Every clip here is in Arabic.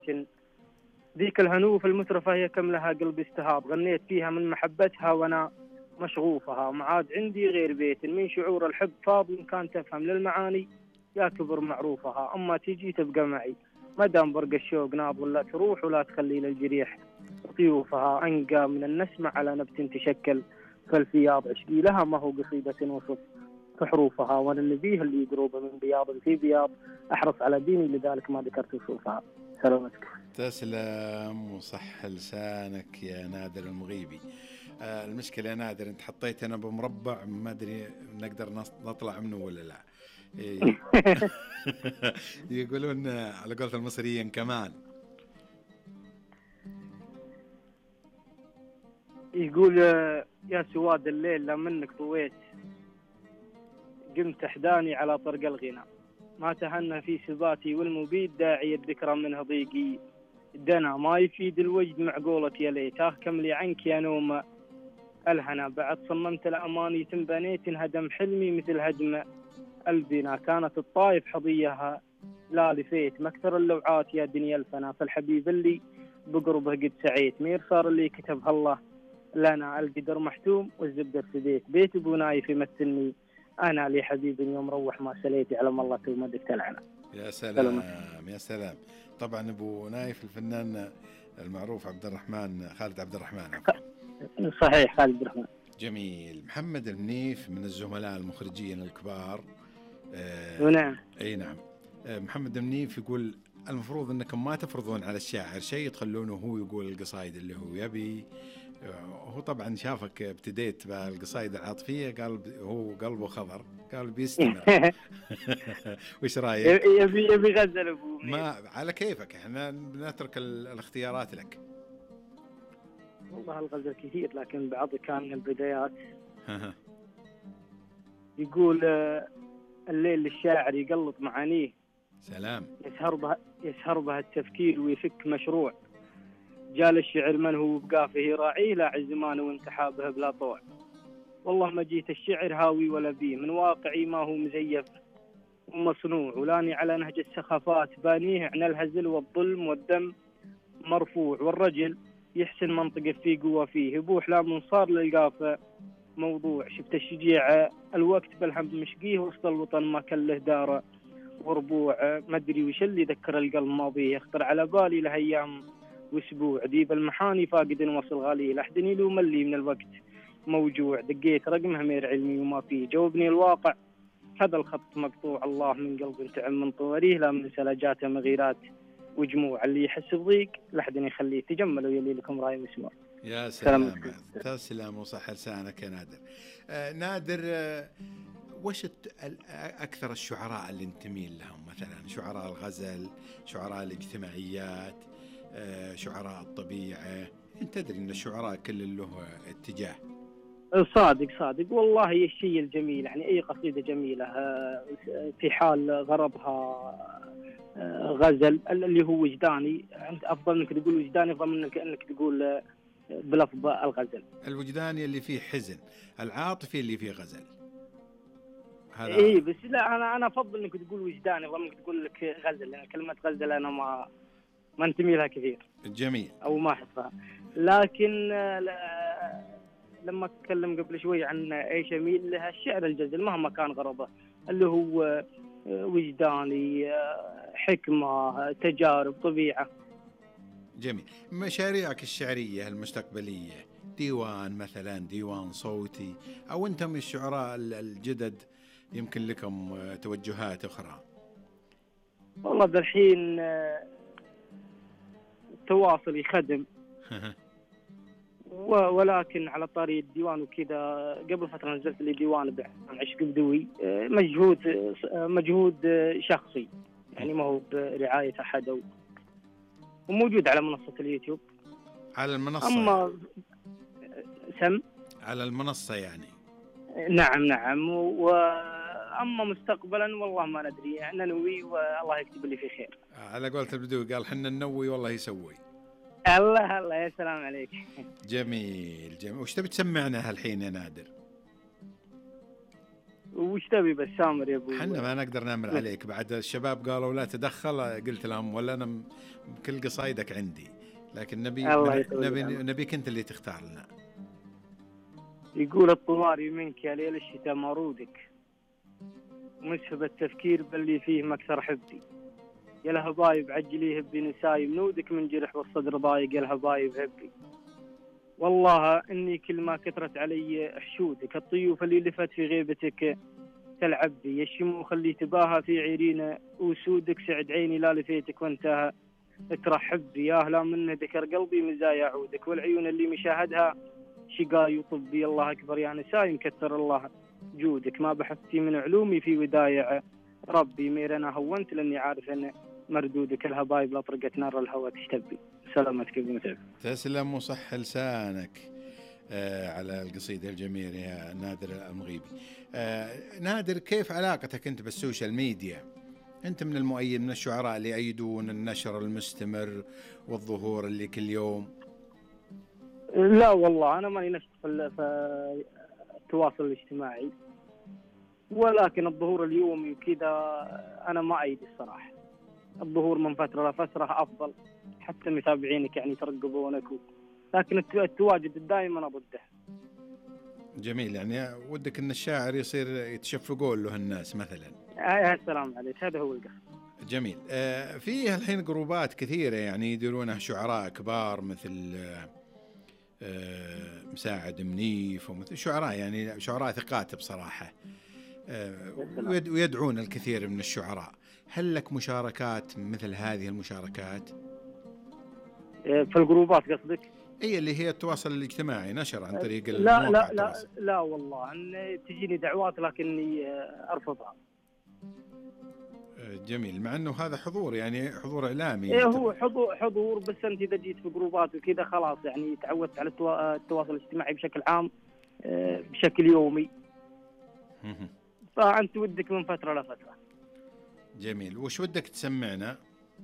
ذيك الهنوف المترفة هي كم لها قلب استهاب، غنيت فيها من محبتها وأنا مشغوفها. ما عاد عندي غير بيت من شعور الحب فاض، إن كان تفهم للمعاني يا كبر معروفها. أما تيجي تبقى معي مدام برق الشوق ناب، ولا تروح ولا تخلي للجريح طيوفها. أنقى من النسمة على نبت تشكل فالفياض عشقي لها، ما هو قصيدة وصف في حروفها. وأنا النبيه اللي يقروب من بياض في بياض، أحرص على ديني لذلك ما ذكرت وصوفها. سلامتك. تسلم وصح لسانك يا نادر المغيبي. المشكلة يا نادر انت حطيت انا بمربع ما ادري نقدر نطلع منه ولا لا. يقولون على قولة المصريين كمان. يقول يا سواد الليل لا منك طويت، قمت احداني على طرق الغنى، ما تهنى في سباتي والمبيد داعي الذكرى منه ضيقي دنا. ما يفيد الوجد معقولة يا ليت، كم لي عنك يا نوم الهنا. بعد صممت الأماني تنبنيت، انهدم حلمي مثل هدم البنا. كانت الطايف حظيها لا لفيت، مكثر اللوعات يا دنيا الفنا. فالحبيب اللي بقربه قد سعيت، مير صار اللي كتبها الله لنا. القدر محتوم والزبدة ارتديت، بيت ابو نايف يمثلني انا لي حبيب يوم روح ما سليت، علم الله تومدك تلعنه. يا سلام يا سلام. طبعا ابو نايف الفنان المعروف عبد الرحمن، خالد عبد الرحمن. صحيح خالد عبد الرحمن. جميل. محمد المنيف من الزملاء المخرجين الكبار. نعم. اي نعم. محمد المنيف يقول المفروض انكم ما تفرضون على الشاعر شيء، تخلونه هو يقول القصايد اللي هو يبي. هو طبعا شافك ابتديت بالقصايد العاطفية، قال هو قلبه خضر، قال بيستمر. وش رايك؟ يبي غزل ابو ما على كيفك، احنا بنترك الاختيارات لك. والله الغزل كثير لكن بعض كان من البدايات. يقول الليل للشاعر يقلط معانيه، سلام. يسهر بها التفكير ويفك مشروع. جال الشعر من هو بقافه يراعيه، لا عزمانه وانتحى به بلا طوع. والله ما جيت الشعر هاوي ولا بيه، من واقعي ما هو مزيف ومصنوع. ولاني على نهج السخافات بانيه، عن الهزل والظلم والدم مرفوع. والرجل يحسن منطقه فيه قوة فيه، يبوح لا من صار للقافة موضوع. شفت الشجيع الوقت بالهم مشقيه، وسط الوطن ما كله داره وربوع. ما ادري وش اللي ذكر القلب ماضيه، يخطر على بالي لايام واسبوع. ذيب المحاني فاقد وصل غالي، لحدني لو ملي من الوقت موجوع. دقيت رقمه مير علمي وما فيه، جاوبني الواقع هذا الخط مقطوع. الله من قلب انتعم من طواريه، لا من سلاجاته مغيرات وجموع. اللي يحس بضيق لحدني يخليه تجمل ويلي لكم راي مسموع. يا سلام. تسلم وصح لسانك يا نادر. نادر، وش أكثر الشعراء اللي انتميل لهم؟ مثلا شعراء الغزل، شعراء الاجتماعيات، شعراء الطبيعة. انت تدري ان الشعراء كل له اتجاه. صادق والله الشيء الجميل، يعني اي قصيدة جميلة في حال غرضها غزل اللي هو وجداني، افضل منك تقول وجداني، افضل منك انك تقول بلفظ الغزل. الوجداني اللي فيه حزن، العاطفي اللي فيه غزل. هذا اي بس لا، انا افضل انك تقول وجداني افضل منك تقول لك غزل، لان كلمة غزل انا ما انتمي لها كثير. جميل. او ما احبها. لكن لما اتكلم قبل شوي عن ايش اميل لها، الشعر الجزل مهما كان غرضه، اللي هو وجداني، حكمة، تجارب، طبيعة. جميل. مشاريعك الشعرية المستقبلية، ديوان مثلا، ديوان صوتي، أو أنت من الشعراء الجدد يمكن لكم توجهات أخرى؟ والله بالحين التواصل يخدم. ولكن على طريق الديوان وكذا، قبل فترة نزلت لي ديوان عن عشق بدوي، مجهود شخصي، يعني ما هو برعاية أحد، وموجود على منصة اليوتيوب. على المنصة؟ أما على المنصة يعني. نعم. وأما مستقبلا والله ما ندري، يعني ننوي والله يكتب لي في خير. على قولة البدوي قال حنا ننوي والله يسوي. الله يا سلام عليك. جميل. وش تبي تسمعنا هالحين يا نادر؟ وش تبي بس سامر يا ابو؟ حنا ما نقدر نعمل عليك، بعد الشباب قالوا لا تدخل، قلت لهم ولا انا كل قصايدك عندي، لكن نبيك انت اللي تختار لنا. يقول الطواري منك يا ليل الشتاء مارودك، مسهب التفكير باللي فيه مكثر حبي، يا الهبايب عجليه بنساي منودك، من جرح والصدر ضايق يا الهبايب هبي. والله اني كل ما كثرت علي حشودك، الطيوف اللي لفت في غيبتك تلعب بي، الشموخ اللي تباها في عيرينا وسودك، سعد عيني لا لفيتك وانتهى ترحب بي، يا هلا من ذكر قلبي مزايا عودك، والعيون اللي مشاهدها شقاي وطبي، الله اكبر يا نساي مكثر الله جودك، ما بحثتي من علومي في ودايع ربي، مير انا هونت لاني عارف ان مردودك، الهبايب لطرقت نار الهوى تشتبي. سلامتك ابو متعب. تسلم وصح لسانك على القصيدة الجميلة يا نادر المغيبي. نادر، كيف علاقتك أنت بالسوشيال ميديا؟ أنت من المؤيد، من الشعراء اللي يأيدون النشر المستمر والظهور اللي كل يوم؟ لا والله أنا ماني نشط في التواصل الاجتماعي، ولكن الظهور اليومي وكذا أنا ما أيد الصراحة. الظهور من فترة لفترة أفضل، حتى متابعينك يعني يترقبونك لكن التواجد الدائم أنا ضده. جميل، يعني ودك أن الشاعر يصير يتشفقون له الناس مثلا. يا سلام عليك، هذا هو القصد. جميل. فيه الحين جروبات كثيرة يعني يديرونها شعراء كبار مثل مساعد منيف ومثل شعراء، يعني شعراء ثقات بصراحة، ويدعون الكثير من الشعراء. هل لك مشاركات مثل هذه المشاركات؟ في الجروبات قصدك؟ اي اللي هي التواصل الاجتماعي، نشر عن طريق لا لا لا لا والله ان تجيني دعوات لكني ارفضها. جميل، مع انه هذا حضور، يعني حضور اعلامي. ايه هو حضور بس انت اذا جيت في جروبات وكذا خلاص يعني تعودت على التواصل الاجتماعي بشكل عام بشكل يومي، فانت ودك من فتره لفتره. جميل، وش ودك تسمعنا؟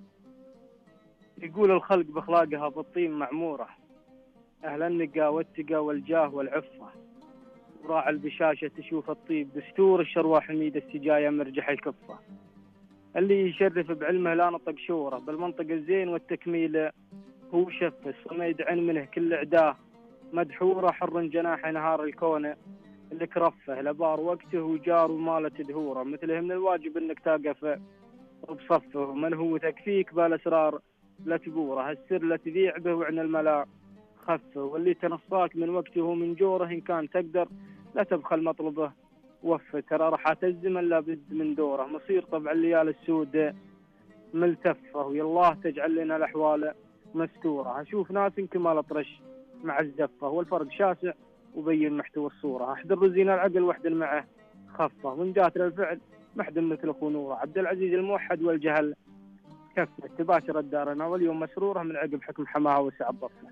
يقول الخلق باخلاقها بالطين معموره، اهل النقا والتقى والجاه والعفه، وراع البشاشه تشوف الطيب دستور، الشروى حميد السجايا مرجح الكفه، اللي يشرف بعلمه لا نطق شوره، بالمنطق الزين والتكميل هو شف، الصميد عن منه كل عداه مدحوره، حر جناح نهار الكون لك رفه، لبار وقته وجار وماله دهوره، مثله من الواجب انك تقف بصفه، من هو تكفيك بالاسرار لا تبوره، السر لا تذيع به وعن الملا خفه، واللي تنصاك من وقته من جوره، ان كان تقدر لا تبخل مطلبه وفه، ترى راحات الزمن لا بد من دوره، مصير طبع الليالي السود ملتفه، ويالله تجعل لنا الاحوال مستوره، اشوف ناس كمال اطرش مع الزفه، والفرق شاسع وبين محتوى الصوره، احضر زين العقل وحد معه خفه، من جات للفعل محد مثل اخو نوره، عبد العزيز الموحد والجهل كفه، تباشر الدارنا واليوم مسروره من عقب حكم حماها وسع الضفه.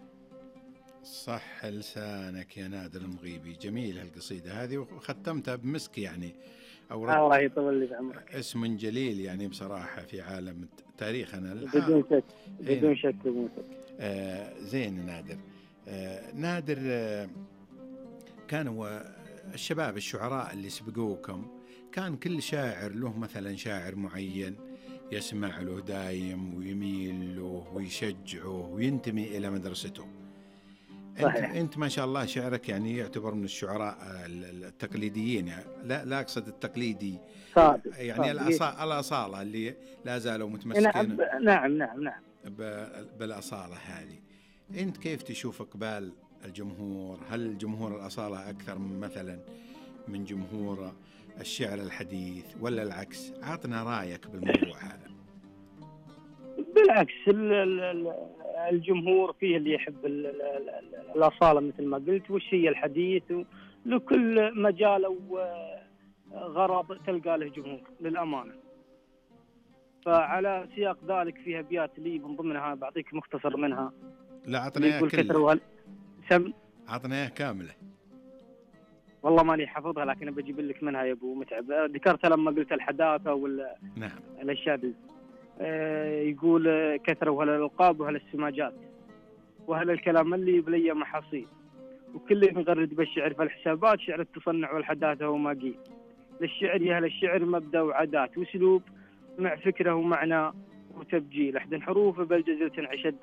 صح لسانك يا نادر المغيبي، جميل هالقصيدة هذه، وختمتها بمسك يعني، الله يطول لي بعمرك. اسم جليل يعني بصراحة في عالم تاريخنا بدون شك بدون شك بدون شك. زين نادر. نادر، كانوا الشباب الشعراء اللي سبقوكم كان كل شاعر له مثلا شاعر معين يسمع له دايم ويميل له ويشجعه وينتمي إلى مدرسته. أنت ما شاء الله شعرك يعني يعتبر من الشعراء التقليديين، يعني لا أقصد التقليدي يعني الأصالة اللي لا زالوا متمسكين. نعم بالأصالة هذه. أنت كيف تشوف إقبال الجمهور؟ هل جمهور الأصالة أكثر مثلا من جمهور الشعر الحديث ولا العكس؟ عطنا رأيك بالموضوع هذا. بالعكس، الجمهور فيه اللي يحب الأصالة مثل ما قلت، والشيء الحديث، لكل مجال وغرض تلقى له جمهور للأمانة. فعلى سياق ذلك فيها أبيات لي من ضمنها بعطيك مختصر منها. لا عطنا إياها كلها. عطنا إياها كاملة. والله ماني حافظها لكن بجيب لك منها يا أبو متعب. ذكرتها لما قلت الحداثة نعم. الأشياء دي. يقول كثروا هل الألقاب وهل السماجات، وهل الكلام اللي بلي محاصيل، وكل مغرد بالشعر فالحسابات، شعر التصنع والحداثة وما قيل، للشعر يا أهل الشعر مبدأ وعادات وأسلوب، مع فكرة ومعنى وتبجيل، أحد حروف بل جزلة عشد